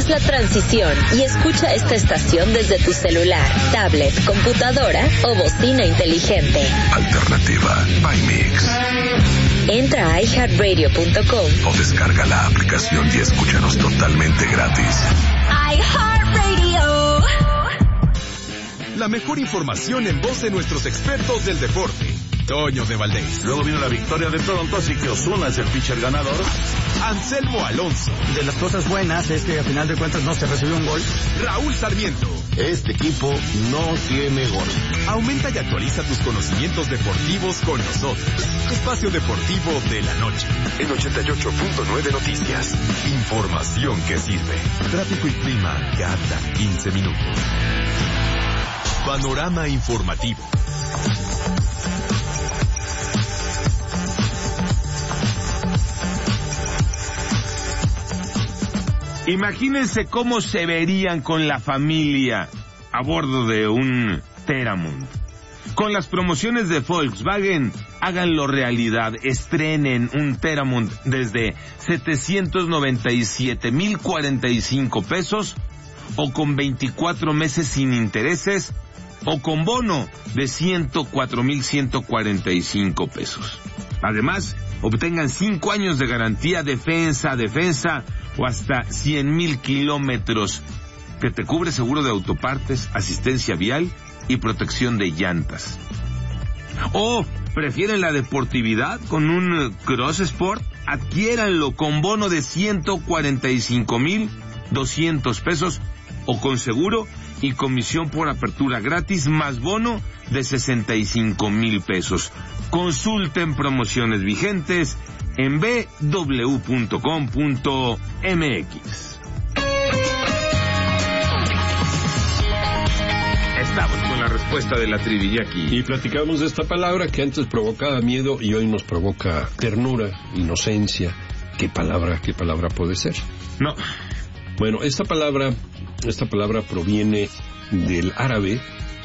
Haz la transición y escucha esta estación desde tu celular, tablet, computadora o bocina inteligente. Alternativa by Mix. Entra a iHeartRadio.com o descarga la aplicación y escúchanos totalmente gratis. iHeartRadio. La mejor información en voz de nuestros expertos del deporte. Toño de Valdés. Luego vino la victoria de Toronto, así que Ozuna es el pitcher ganador. Anselmo Alonso. De las cosas buenas es que a final de cuentas no se recibió un gol. Raúl Sarmiento. Este equipo no tiene gol. Aumenta y actualiza tus conocimientos deportivos con nosotros. Espacio Deportivo de la Noche. En 88.9 Noticias. Información que sirve. Tráfico y clima cada 15 minutos. Panorama informativo. Imagínense cómo se verían con la familia a bordo de un Teramont. Con las promociones de Volkswagen, háganlo realidad. Estrenen un Teramont desde 797,045 pesos, o con 24 meses sin intereses, o con bono de 104,145 pesos. Además, obtengan 5 años de garantía defensa, o hasta 100,000 kilómetros, que te cubre seguro de autopartes, asistencia vial y protección de llantas. ¿O prefieren la deportividad con un Cross Sport? Adquiéranlo con bono de 145,200 pesos, o con seguro y comisión por apertura gratis, más bono de 65,000 pesos. Consulten promociones vigentes en bw.com.mx. Estamos con la respuesta de la trivia aquí. Y platicamos de esta palabra que antes provocaba miedo y hoy nos provoca ternura, inocencia. ¿Qué palabra puede ser? No. Bueno, esta palabra proviene del árabe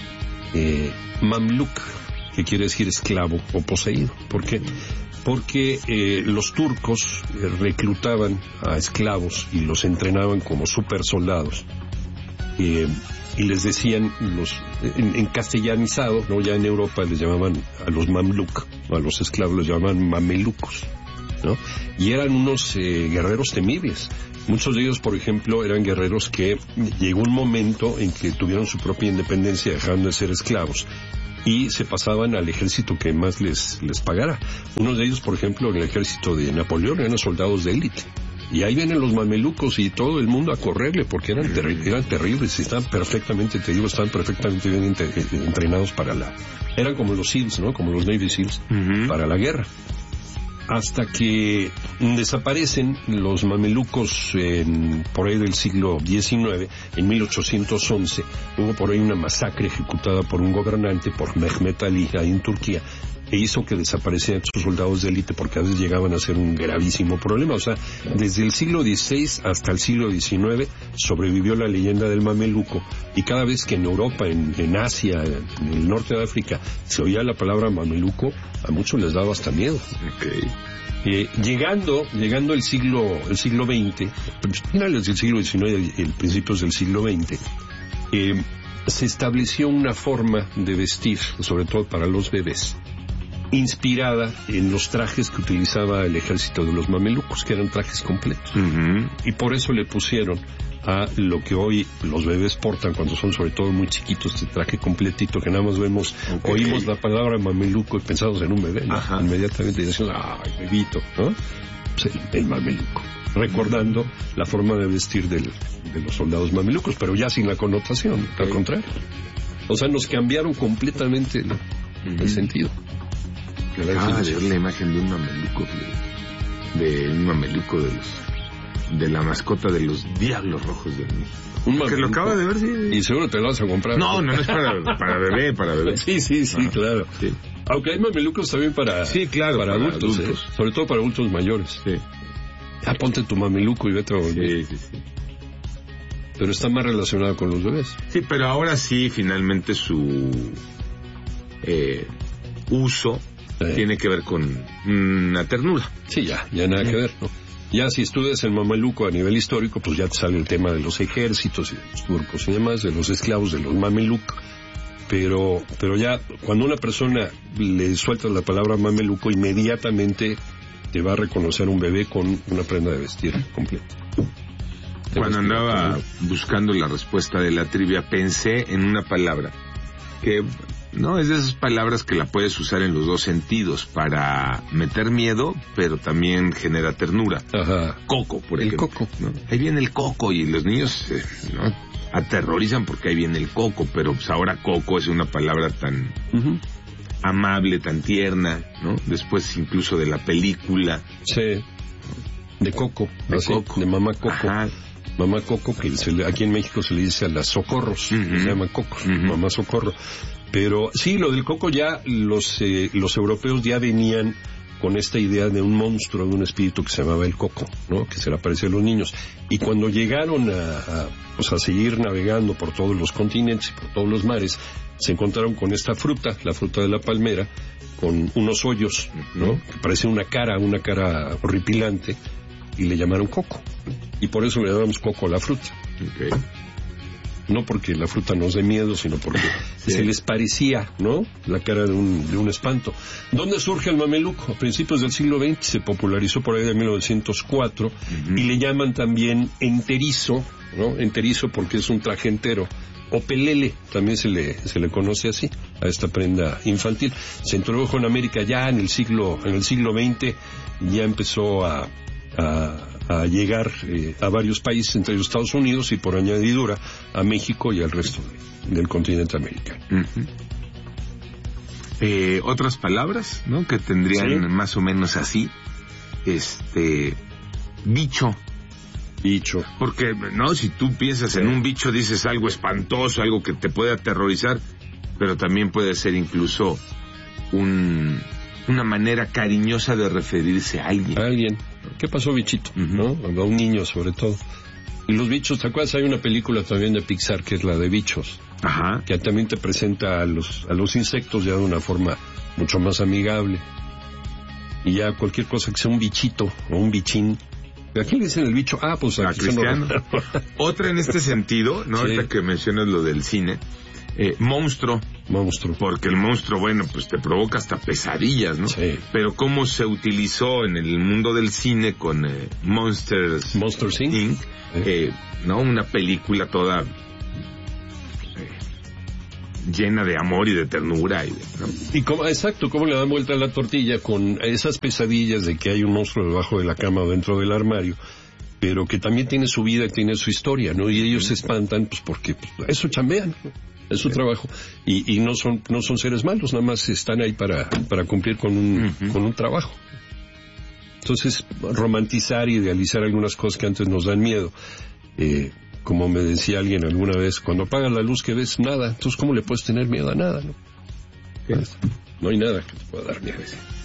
mamluk, que quiere decir esclavo o poseído. ¿Por qué? Porque los turcos reclutaban a esclavos y los entrenaban como super soldados. Y les decían, en castellanizado, ¿no? Ya en Europa les llamaban a los mamluk, a los esclavos los llamaban mamelucos, ¿no? Y eran unos guerreros temibles. Muchos de ellos, por ejemplo, eran guerreros que llegó un momento en que tuvieron su propia independencia, dejando de ser esclavos, y se pasaban al ejército que más les pagara. Unos de ellos, por ejemplo, en el ejército de Napoleón, eran soldados de élite. Y ahí vienen los mamelucos y todo el mundo a correrle, porque eran terribles, y estaban perfectamente bien entrenados eran como los SEALs, ¿no? Como los Navy SEALs, para la guerra. Hasta que desaparecen los mamelucos por ahí del siglo XIX, en 1811, hubo por ahí una masacre ejecutada por un gobernante, por Mehmet Ali, ahí en Turquía, e hizo que desaparecieran sus soldados de élite, porque a veces llegaban a ser un gravísimo problema. O sea, desde el siglo XVI hasta el siglo XIX sobrevivió la leyenda del mameluco, y cada vez que en Europa, en Asia, en el norte de África, se oía la palabra mameluco, a muchos les daba hasta miedo. Okay. Llegando el siglo XX, finales del siglo XIX y principios del siglo XX, se estableció una forma de vestir, sobre todo para los bebés, inspirada en los trajes que utilizaba el ejército de los mamelucos, que eran trajes completos. Y por eso le pusieron a lo que hoy los bebés portan cuando son sobre todo muy chiquitos, este traje completito que nada más vemos, oímos la palabra mameluco y pensamos en un bebé, ¿no? Inmediatamente decimos, ¡ay, bebito!, ¿no? Pues el mameluco, recordando la forma de vestir de los soldados mamelucos, pero ya sin la connotación, al contrario. O sea, nos cambiaron completamente el sentido. De ver la imagen de un mameluco de la mascota de los Diablos Rojos de México. Que lo acaba de ver, sí. Y seguro te lo vas a comprar. No es para bebé, Sí, claro. Sí. Aunque hay mamelucos también para adultos. Sobre todo para adultos mayores. Sí. Ponte tu mameluco y vete a volver. Sí. Pero está más relacionado con los bebés. Sí, pero ahora sí, finalmente su uso tiene que ver con una ternura. Sí, ya nada que ver, ¿no? Ya si estudias el mameluco a nivel histórico, pues ya te sale el tema de los ejércitos y de los turcos y demás, de los esclavos, de los mameluk. Pero ya cuando una persona le suelta la palabra mameluco, inmediatamente te va a reconocer un bebé con una prenda de vestir completa. Cuando andaba buscando la respuesta de la trivia, pensé en una palabra que no es de esas palabras que la puedes usar en los dos sentidos, para meter miedo, pero también genera ternura. Ajá. Coco, por ejemplo. El coco. ¿No? Ahí viene el coco, y los niños ¿no? aterrorizan porque ahí viene el coco, pero pues ahora coco es una palabra tan amable, tan tierna, ¿no? Después incluso de la película. Sí. De Coco. Coco. De Mamá Coco. Ajá. Mamá Coco, que aquí en México se le dice a las socorros, se llama Coco, Mamá Socorro. Pero sí, lo del coco ya los europeos ya venían con esta idea de un monstruo, de un espíritu que se llamaba el coco, ¿no? Que se le aparecía a los niños. Y cuando llegaron a seguir navegando por todos los continentes y por todos los mares, se encontraron con esta fruta, la fruta de la palmera, con unos hoyos, ¿no? Que parece una cara horripilante, y le llamaron coco. Y por eso le llamamos coco a la fruta. Okay. No porque la fruta nos dé miedo, sino porque se les parecía, ¿no? La cara de un espanto. ¿Dónde surge el mameluco? A principios del siglo XX, se popularizó por ahí de 1904, y le llaman también enterizo, ¿no? Enterizo porque es un traje entero. O pelele, también se le conoce así, a esta prenda infantil. Se introdujo en América ya en el siglo XX, ya empezó a llegar a varios países, entre los Estados Unidos y por añadidura a México y al resto del continente americano. Otras palabras, ¿no? Que tendrían más o menos así. Bicho. Porque, no, si tú piensas en un bicho, dices algo espantoso, algo que te puede aterrorizar, pero también puede ser incluso una manera cariñosa de referirse a alguien. ¿Qué pasó, bichito? ¿No? A un niño, sobre todo. Y los bichos, ¿te acuerdas? Hay una película también de Pixar que es la de Bichos. Ajá. Que también te presenta a los insectos ya de una forma mucho más amigable. Y ya cualquier cosa que sea un bichito o un bichín. ¿A quién le dicen el bicho? Pues a Cristiano. Otra en este sentido, ¿no? Ahorita que mencionas lo del cine. Monstruo. Porque el monstruo, bueno, pues te provoca hasta pesadillas, ¿no? Sí. Pero cómo se utilizó en el mundo del cine con Monsters Inc. ¿No? Una película toda llena de amor y de ternura. ¿No? Y cómo le dan vuelta a la tortilla con esas pesadillas de que hay un monstruo debajo de la cama o dentro del armario, pero que también tiene su vida, tiene su historia, ¿no? Y ellos se espantan, pues porque eso chambean, ¿no? Es su trabajo. Y no son seres malos, nada más están ahí para cumplir con un trabajo. Entonces, romantizar y idealizar algunas cosas que antes nos dan miedo. Como me decía alguien alguna vez, cuando apagas la luz que ves nada, entonces ¿cómo le puedes tener miedo a nada, no? No hay nada que te pueda dar miedo.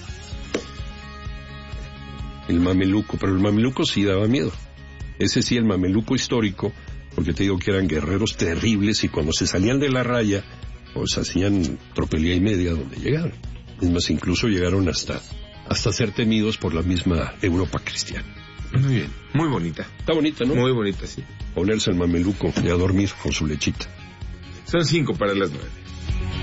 El mameluco, pero el mameluco sí daba miedo. Ese sí, el mameluco histórico, porque te digo que eran guerreros terribles, y cuando se salían de la raya, pues hacían tropelía y media donde llegaron. Es más, incluso llegaron hasta ser temidos por la misma Europa cristiana. Muy bien, muy bonita. Está bonita, ¿no? Muy bonita, sí. Ponerse el mameluco y a dormir con su lechita. Son 5 para las 9.